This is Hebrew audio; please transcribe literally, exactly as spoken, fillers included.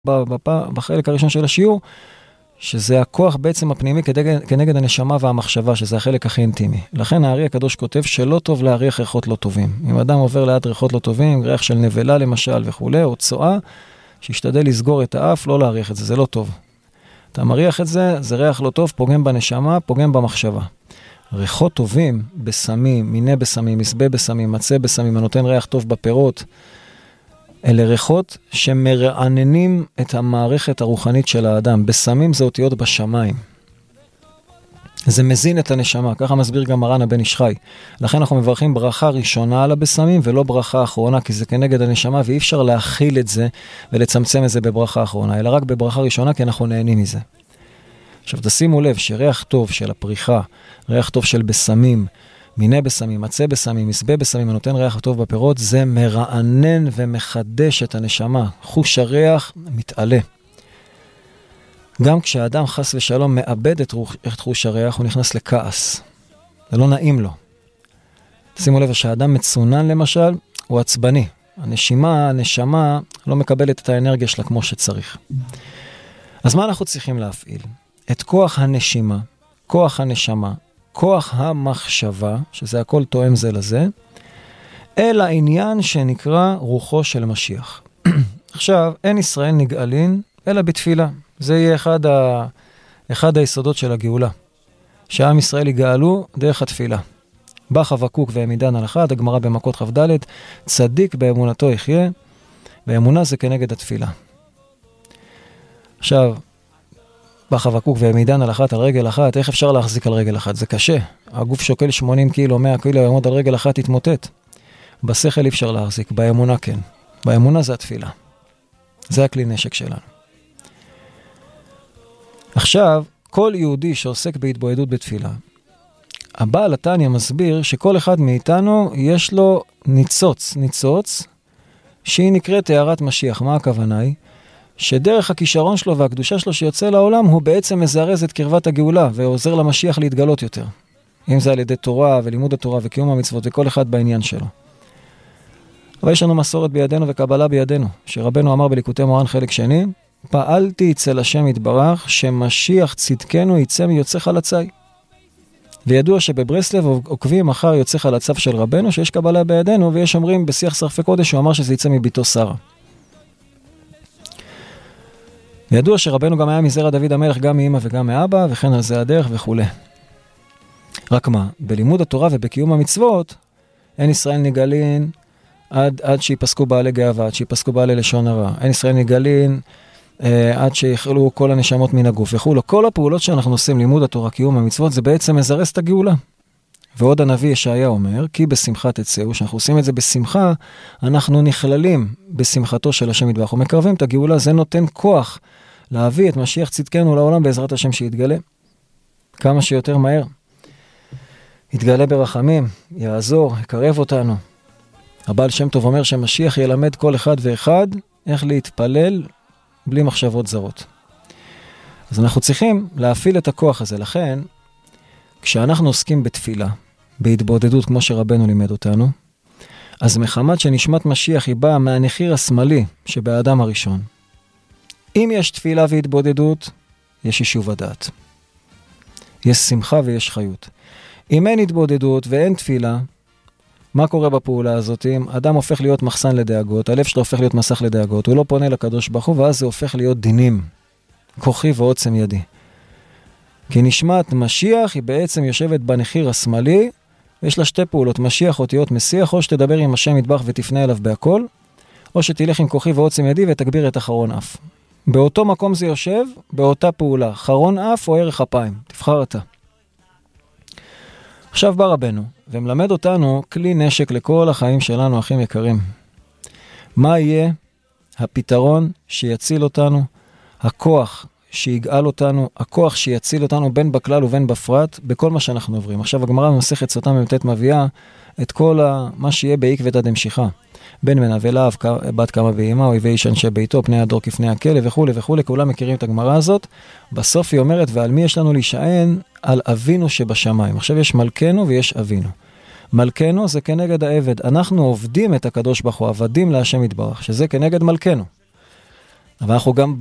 בחלק הראשון של השיעור, שזה הכוח בעצם הפנימי כנגד, כנגד הנשמה והמחשבה, שזה החלק הכי אינטימי. לכן הארי הקדוש כותב שלא טוב להריח ריחות לא טובים. אם אדם עובר ליד ריחות לא טובים, ריח של נבלה למשל וכו', או צואה, שישתדל לסגור את האף, לא להריח את זה, זה לא טוב. אתה מריח את זה, זה ריח לא טוב, פוגם בנשמה, פוגם במחשבה. ריחות טובים בסמים, מיני בסמים, מסבה בסמים, מצה בסמים, הנותן ריח טוב בפירות, אלה ריחות שמרעננים את המערכת הרוחנית של האדם. בסמים זה אותיות בשמיים. זה מזין את הנשמה, ככה מסביר גם מרן הבן איש חי. לכן אנחנו מברכים ברכה ראשונה על הבשמים ולא ברכה אחרונה, כי זה כנגד הנשמה ואי אפשר להכיל את זה ולצמצם את זה בברכה אחרונה, אלא רק בברכה ראשונה כי אנחנו נהנים מזה. עכשיו תשימו לב שריח טוב של הפריחה, ריח טוב של בסמים, מיני בסמים, מצה בסמים, מסבה בסמים, הנותן ריח טוב בפירות, זה מרענן ומחדש את הנשמה. חוש הריח מתעלה. גם כשאדם חס ושלום מאבד את, רוח, את חוש הריח, הוא נכנס לכעס. זה לא נעים לו. שימו לב שהאדם מצונן למשל, הוא עצבני. הנשימה, הנשמה, לא מקבלת את האנרגיה שלה כמו שצריך. אז מה אנחנו צריכים להפעיל? את כוח הנשימה, כוח הנשמה, כוח המחשבה, שזה הכל תואם זה לזה, אל העניין שנקרא רוחו של משיח. עכשיו, אין ישראל נגאלין, אלא בתפילה. זה יהיה אחד, ה... אחד היסודות של הגאולה. שעם ישראל יגאלו דרך התפילה. בא חבקוק ועמידן על אחד, הגמרא במכות כ"ד, צדיק באמונתו יחיה, באמונה זה כנגד התפילה. עכשיו, בא חבקוק ועמידן על אחת, על רגל אחת, איך אפשר להחזיק על רגל אחת? זה קשה. הגוף שוקל שמונים קילו, מאה קילו, יעמוד על רגל אחת, יתמוטט. בשכל אי אפשר להחזיק, באמונה כן. באמונה זה התפילה. זה הכלי נשק שלנו. עכשיו, כל יהודי שעוסק בהתבודדות בתפילה, הבעל התניא מסביר שכל אחד מאיתנו יש לו ניצוץ, ניצוץ, שהיא נקראת טהרת משיח. מה הכוונה היא? שדרך הכישרון שלו והקדושה שלו שיוצא לעולם, הוא בעצם מזרז את קרבת הגאולה, ועוזר למשיח להתגלות יותר. אם זה על ידי תורה ולימוד התורה וקיום המצוות, וכל אחד בעניין שלו. אבל יש לנו מסורת בידינו וקבלה בידינו, שרבנו אמר בליקוטי מורן חלק שני, פעלתי אצל השם יתברך, שמשיח צדקנו יצא מיוצא חלצי. וידוע שבברסלב עוקבים אחר יוצא חלציו של רבנו, שיש קבלה בידינו, ויש אומרים בשיח שרפי קודש, הוא אמר שזה יצא מביתו שרה. וידוע שרבנו גם היה מזרע דוד המלך, גם מאמא וגם מאבא, וכן על זה הדרך וכו'. רק מה, בלימוד התורה ובקיום המצוות, אין ישראל נגאלין עד, עד שיפסקו בעלי גאווה, עד שיפסקו בעלי לשון הרע. אין ישראל נגאלין אה, עד שיחלו כל הנשמות מן הגוף וכו'. כל הפעולות שאנחנו עושים, לימוד התורה, קיום המצוות, זה בעצם מזרז את הגאולה. ועוד הנביא ישעיה אומר, כי בשמחה תצאו, שאנחנו עושים את זה בשמחה, אנחנו נכללים בשמחתו של השם יתברך, ומקרבים את הגאולה, זה נותן כוח להביא את משיח צדקנו לעולם בעזרת השם שיתגלה. כמה שיותר מהר. יתגלה ברחמים, יעזור, יקרב אותנו. הבעל שם טוב אומר שמשיח ילמד כל אחד ואחד איך להתפלל בלי מחשבות זרות. אז אנחנו צריכים להפעיל את הכוח הזה. לכן, כשאנחנו עוסקים בתפילה, בהתבודדות כמו שרבנו לימד אותנו, אז מחמת שנשמת משיח היא באה מהנחיר השמאלי שבאדם הראשון. אם יש תפילה והתבודדות, יש יישוב הדעת. יש שמחה ויש חיות. אם אין התבודדות ואין תפילה, מה קורה בפעולה הזאת? אם אדם הופך להיות מחסן לדאגות, הלב שלו הופך להיות מסך לדאגות, הוא לא פונה לקדוש ברוך הוא, ואז זה הופך להיות דינים, כוחי ועוצם ידי. כי נשמת משיח היא בעצם יושבת בנחיר השמאלי, ויש לה שתי פעולות, משיח אותיות משיח, או שתדבר עם השם יתברך ותפנה אליו בהכל, או שתלך עם כוחי ועוצם ידי ותגביר את אחרון אף. באותו מקום זה יושב, באותה פעולה, אחרון אף או ערך אפיים, תבחר אתה. עכשיו בא רבנו, ומלמד אותנו כלי נשק לכל החיים שלנו, אחים יקרים. מה יהיה הפתרון שיציל אותנו, הכוח שיגאל אותנו, הכוח שיציל אותנו בין בכלל ובין בפרט, בכל מה שאנחנו עוברים. עכשיו הגמרא במסכת סוטה ממתת מביאה את כל ה... מה שיהיה בעקבתא דמשיחא. בן מנהווה לאב, בת כמה באמא, אויבי איש אנשי ביתו, פני הדור כפני הכלב וכו' וכו', כולם מכירים את הגמרא הזאת. בסוף היא אומרת, ועל מי יש לנו להישען? על אבינו שבשמיים. עכשיו יש מלכנו ויש אבינו. מלכנו זה כנגד העבד. אנחנו עובדים את הקדוש ברוך הוא, עבדים להשם יתברך, שזה כנגד מלכנו. אבל אנחנו גם